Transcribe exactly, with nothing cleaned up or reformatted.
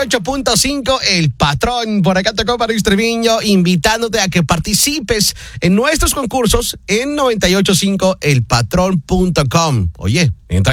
ocho punto cinco, El Patrón. Por acá tocó Paris Treviño, invitándote a que participes en nuestros concursos en noventa y ocho punto cinco el patrón punto com. Oye, entra